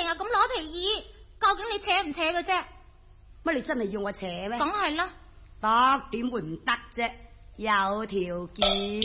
日咁攞皮耳，究竟你扯唔扯嘅啫？ 乜你真係要我扯咩？ 梗係啦， 得，點會唔得啫？有條件。